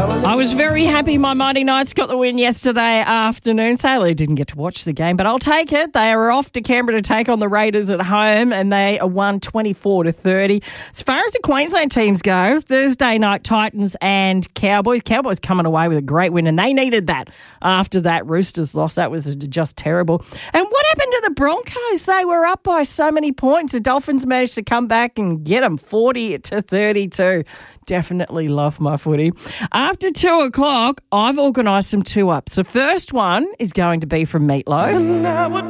I was very happy my Mighty Knights got the win yesterday afternoon. Sadly, didn't get to watch the game, but I'll take it. They are off to Canberra to take on the Raiders at home, and they won 24-30. As far as the Queensland teams go, Thursday night Titans and Cowboys. Cowboys coming away with a great win, and they needed that after that Roosters loss. That was just terrible. And what happened to the Broncos? They were up by so many points. The Dolphins managed to come back and get them 40-32. Definitely love my footy. After 2 o'clock, I've organised some 2-ups. The first one is going to be from Meatloaf.